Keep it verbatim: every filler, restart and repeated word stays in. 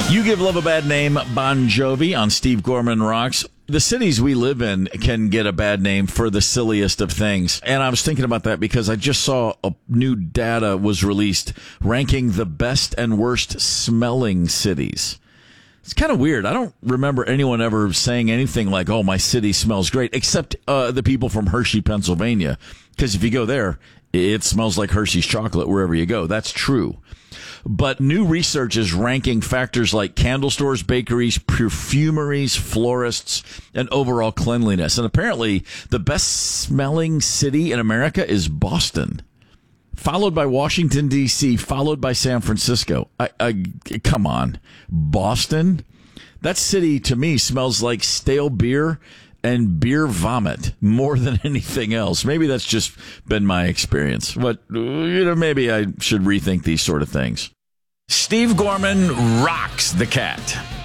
You Give Love a Bad Name, Bon Jovi on Steve Gorman Rocks. The cities we live in can get a bad name for the silliest of things. And I was thinking about that because I just saw a new data was released ranking the best and worst smelling cities. It's kind of weird. I don't remember anyone ever saying anything like, oh, my city smells great, except uh, the people from Hershey, Pennsylvania. Because if you go there, it smells like Hershey's chocolate wherever you go. That's true. But new research is ranking factors like candle stores, bakeries, perfumeries, florists, and overall cleanliness. And apparently, the best-smelling city in America is Boston, followed by Washington, D C, followed by San Francisco. I, I, come on. Boston? That city, to me, smells like stale beer and beer vomit more than anything else. Maybe that's just been my experience. But, you know, maybe I should rethink these sort of things. Steve Gorman rocks the cat.